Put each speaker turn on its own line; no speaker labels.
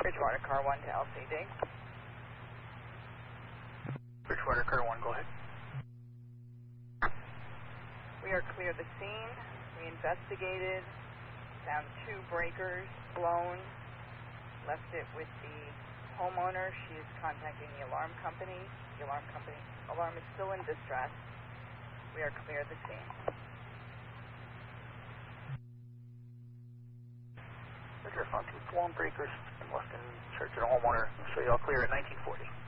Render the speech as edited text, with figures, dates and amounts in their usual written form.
Bridgewater Car 1 to LCD.
Bridgewater Car 1, go ahead.
We are clear of the scene. We investigated, found 2 breakers blown, left it with the homeowner. She is contacting the alarm company. The alarm is still in distress. We are clear of the scene.
Roger, found 2 blown breakers and left in search of the homeowner. So y'all clear at 1940.